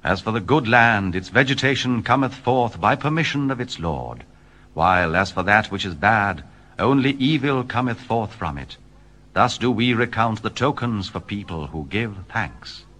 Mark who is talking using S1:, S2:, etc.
S1: As for the good land, its vegetation cometh forth by permission of its Lord, while as for that which is bad, only evil cometh forth from it. Thus do we recount the tokens for people who give thanks.